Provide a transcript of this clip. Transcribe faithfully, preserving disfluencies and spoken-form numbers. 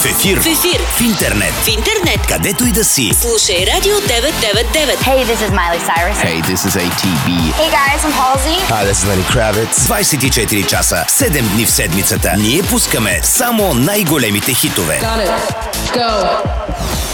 В ефир. В ефир. В интернет. В интернет. Където и да си. Слушай Радио деветстотин деветдесет и девет. Hey, this is Miley Cyrus. Hey, this is A T B. Hey guys, I'm Halsey. Hi, this is Lenny Kravitz. двайсет и четири часа, седем дни в седмицата. Ние пускаме само най-големите хитове. Got it. Go.